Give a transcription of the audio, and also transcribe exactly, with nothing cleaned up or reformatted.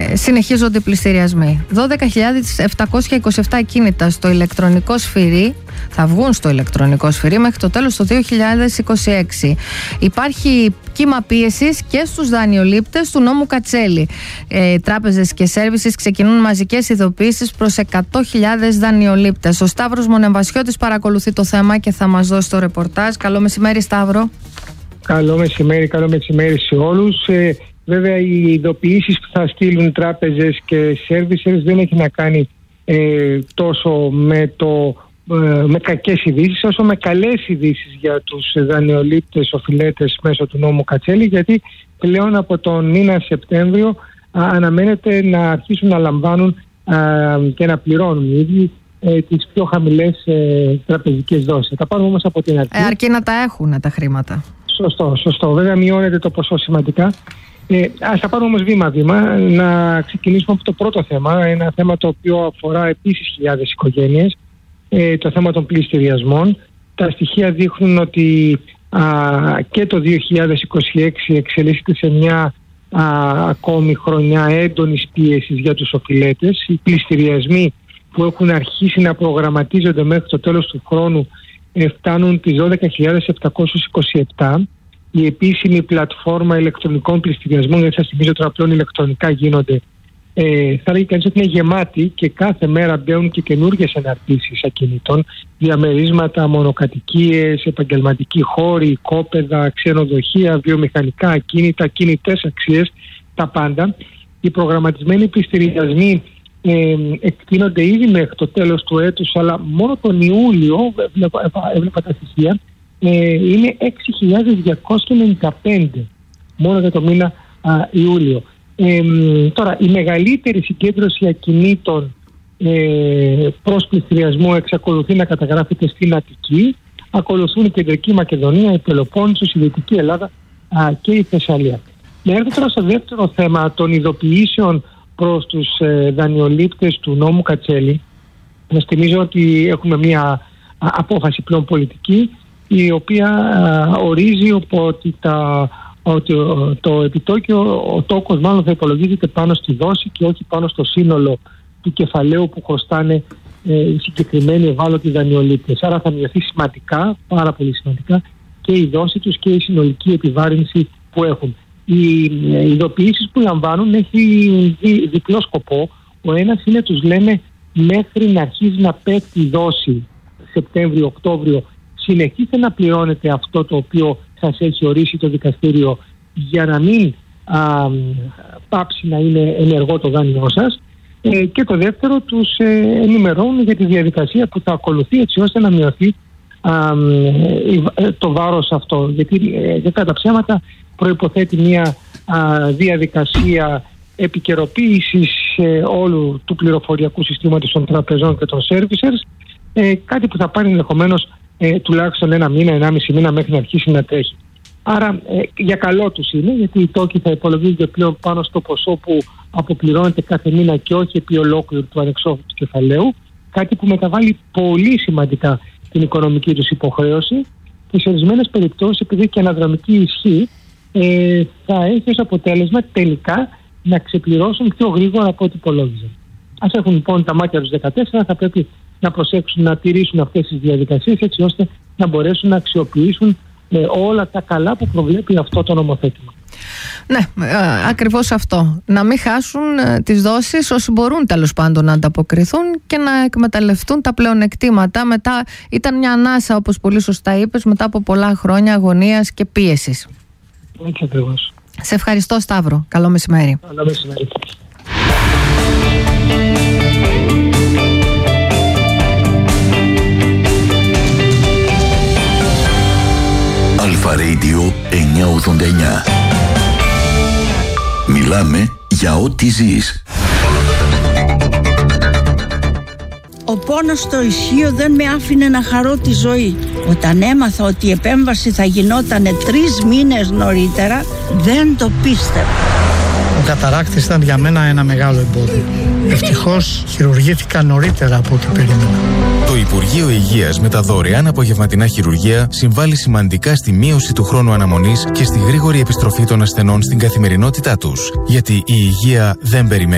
Ε, συνεχίζονται οι πληστηριασμοί. δώδεκα χιλιάδες επτακόσια είκοσι επτά κίνητα στο ηλεκτρονικό σφυρί θα βγουν στο ηλεκτρονικό σφυρί μέχρι το τέλος του δύο χιλιάδες είκοσι έξι. Υπάρχει κύμα πίεσης και στους δανειολήπτες του νόμου Κατσέλη. Ε, τράπεζες και σέρβισες ξεκινούν μαζικές ειδοποιήσεις προς εκατό χιλιάδες δανειολήπτες. Ο Σταύρος Μονεμβασιώτης παρακολουθεί το θέμα και θα μας δώσει το ρεπορτάζ. Καλό μεσημέρι, Σταύρο. Καλό μεσημέρι, καλό μεσημέρι σε όλους. Ε, βέβαια, οι ειδοποιήσεις που θα στείλουν τράπεζες και σέρβισες δεν έχει να κάνει ε, τόσο με, το, ε, με κακές ειδήσεις, όσο με καλές ειδήσεις για τους δανειολήπτες, οφειλέτες μέσω του νόμου Κατσέλη, γιατί πλέον από τον μήνα Σεπτέμβριο α, αναμένεται να αρχίσουν να λαμβάνουν α, και να πληρώνουν οι ίδιοι ε, τις πιο χαμηλές ε, τραπεζικές δόσεις. Θα τα πάρουμε όμως από την αρχή. Ε, αρκεί να τα έχουν τα χρήματα. Σωστό, σωστό. Βέβαια μειώνεται το ποσό σημαντικά. Ε, ας τα πάρουμε όμως βήμα-βήμα. Να ξεκινήσουμε από το πρώτο θέμα. Ένα θέμα το οποίο αφορά επίσης χιλιάδες οικογένειες. Ε, το θέμα των πληστηριασμών. Τα στοιχεία δείχνουν ότι α, και το δύο χιλιάδες είκοσι έξι εξελίσσεται σε μια α, ακόμη χρονιά έντονης πίεσης για τους οφειλέτες. Οι πληστηριασμοί που έχουν αρχίσει να προγραμματίζονται μέχρι το τέλος του χρόνου φτάνουν τις δώδεκα χιλιάδες επτακόσιες είκοσι επτά. Η επίσημη πλατφόρμα ηλεκτρονικών πληστηριασμών, γιατί σας θυμίζω τώρα πλέον ηλεκτρονικά γίνονται, ε, θα λέγει κανείς ότι είναι γεμάτη και κάθε μέρα μπαίνουν και καινούργιες αναρτήσεις ακινήτων, διαμερίσματα, μονοκατοικίες, επαγγελματικοί χώροι, οικόπεδα, ξενοδοχεία, βιομηχανικά ακίνητα, κινητές αξίες, τα πάντα. Οι προγραμματισμένοι πληστηριασμοί Ε, εκτείνονται ήδη μέχρι το τέλος του έτους, αλλά μόνο τον Ιούλιο, έβλεπα, έβλεπα τα στοιχεία, ε, είναι έξι χιλιάδες διακόσιες ενενήντα πέντε μόνο για το μήνα α, Ιούλιο. Ε, τώρα, η μεγαλύτερη συγκέντρωση ακινήτων ε, προς πληστηριασμό εξακολουθεί να καταγράφεται στην Αττική. Ακολουθούν η Κεντρική Μακεδονία, η Πελοπόννησος, η Δυτική Ελλάδα α, και η Θεσσαλία. Να έρθω τώρα στο δεύτερο θέμα των ειδοποιήσεων προς τους ε, δανειολήπτες του νόμου Κατσέλη. Να θυμίζω ότι έχουμε μια α, απόφαση πλέον πολιτική, η οποία α, ορίζει ότι, τα, ότι ο, το επιτόκιο, ο τόκος μάλλον θα υπολογίζεται πάνω στη δόση και όχι πάνω στο σύνολο του κεφαλαίου που χρωστάνε ε, οι συγκεκριμένοι ευάλωτοι δανειολήπτες. Άρα θα μειωθεί σημαντικά, πάρα πολύ σημαντικά, και η δόση τους και η συνολική επιβάρυνση που έχουν. Οι ειδοποιήσεις που λαμβάνουν έχει δι, διπλό σκοπό. Ο ένας είναι, τους λένε, μέχρι να αρχίζει να πέφτει η δόση Σεπτέμβριο-Οκτώβριο, συνεχίστε να πληρώνετε αυτό το οποίο σας έχει ορίσει το δικαστήριο για να μην α, πάψει να είναι ενεργό το δάνειό σας. Ε, και το δεύτερο, τους ε, ενημερώνουν για τη διαδικασία που θα ακολουθεί, έτσι ώστε να μειωθεί α, ε, το βάρος αυτό. Γιατί ε, για κατά ψέματα προϋποθέτει μια α, διαδικασία επικαιροποίησης ε, όλου του πληροφοριακού συστήματος των τραπεζών και των servicers, ε, κάτι που θα πάρει ενδεχομένως ε, τουλάχιστον ένα μήνα, ενάμιση μήνα μέχρι να αρχίσει να τρέχει. Άρα ε, για καλό τους είναι, γιατί οι τόκοι θα υπολογίζονται πλέον πάνω στο ποσό που αποπληρώνεται κάθε μήνα και όχι επί ολόκληρου του ανεξόφλητου κεφαλαίου, κάτι που μεταβάλλει πολύ σημαντικά την οικονομική τους υποχρέωση και σε ορισμένες περιπτώσεις, επειδή και αναδρομική ισχύ, Ε, θα έχει ως αποτέλεσμα τελικά να ξεπληρώσουν πιο γρήγορα από ό,τι υπολόγιζαν. Ας έχουν λοιπόν τα μάτια τους δεκατέσσερα, θα πρέπει να προσέξουν να τηρήσουν αυτές τις διαδικασίες, έτσι ώστε να μπορέσουν να αξιοποιήσουν ε, όλα τα καλά που προβλέπει αυτό το νομοθέτημα. Ναι, ε, ακριβώς αυτό. Να μην χάσουν ε, τις δόσεις όσοι μπορούν τέλος πάντων να ανταποκριθούν και να εκμεταλλευτούν τα πλεονεκτήματα. Μετά ήταν μια ανάσα, όπως πολύ σωστά είπες, μετά από πολλά χρόνια αγωνίας και πίεσης. Έτσι ακριβώς. Σε ευχαριστώ, Σταύρο. Καλό μεσημέρι. Καλό μεσημέρι. Αλφα Radio εννιακόσια ογδόντα εννιά. Μιλάμε για ό,τι ζεις. Ο πόνος στο ισχύο δεν με άφηνε να χαρώ τη ζωή. Όταν έμαθα ότι η επέμβαση θα γινόταν τρεις μήνες νωρίτερα, δεν το πίστευα. Ο καταράκτης ήταν για μένα ένα μεγάλο εμπόδιο. Ευτυχώς χειρουργήθηκα νωρίτερα από ό,τι περίμενα. Το Υπουργείο Υγείας με τα δωρεάν απογευματινά χειρουργεία συμβάλλει σημαντικά στη μείωση του χρόνου αναμονής και στη γρήγορη επιστροφή των ασθενών στην καθημερινότητά τους. Γιατί η υγεία δεν περιμένει.